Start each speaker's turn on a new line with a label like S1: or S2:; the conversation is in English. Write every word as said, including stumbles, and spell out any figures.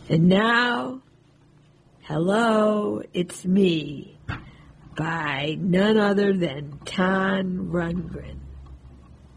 S1: And now, Hello, It's Me by none other than Tan Rundgren.